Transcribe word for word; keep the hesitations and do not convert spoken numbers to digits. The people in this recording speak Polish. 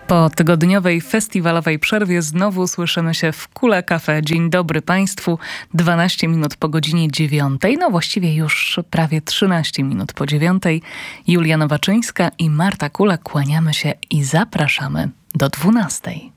Po tygodniowej festiwalowej przerwie znowu słyszymy się w Kule Cafe. Dzień dobry Państwu. dwanaście minut po godzinie dziewiątej, no właściwie już prawie trzynaście minut po dziewiątej. Julia Nowaczyńska i Marta Kula kłaniamy się i zapraszamy do dwunastej.